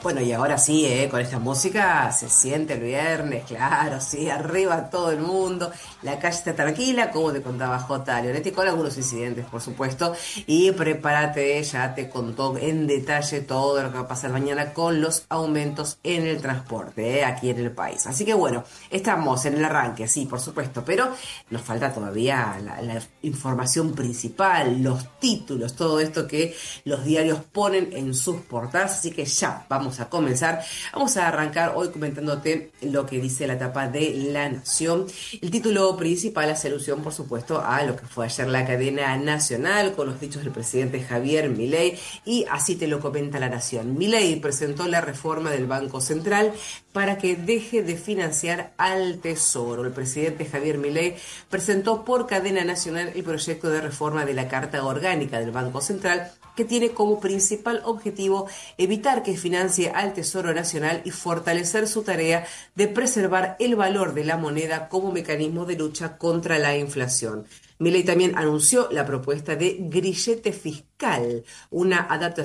Bueno, y ahora sí, con esta música se siente el viernes, claro, sí, arriba todo el mundo, la calle está tranquila, como te contaba J. Leonetti, con algunos incidentes, por supuesto, y prepárate, ya te contó en detalle todo lo que va a pasar mañana con los aumentos en el transporte, aquí en el país. Así que bueno, estamos en el arranque, sí, por supuesto, pero nos falta todavía la información principal, los títulos, todo esto que los diarios ponen en sus portadas, así que ya vamos a comenzar. Vamos a arrancar hoy comentándote lo que dice la tapa de La Nación. El título principal hace alusión, por supuesto, a lo que fue ayer la cadena nacional con los dichos del presidente Javier Milei, y así te lo comenta La Nación. Milei presentó la reforma del Banco Central para que deje de financiar al Tesoro. El presidente Javier Milei presentó por cadena nacional el proyecto de reforma de la Carta Orgánica del Banco Central, que tiene como principal objetivo evitar que financie al Tesoro Nacional y fortalecer su tarea de preservar el valor de la moneda como mecanismo de lucha contra la inflación. Milei también anunció la propuesta de grillete fiscal, una adaptación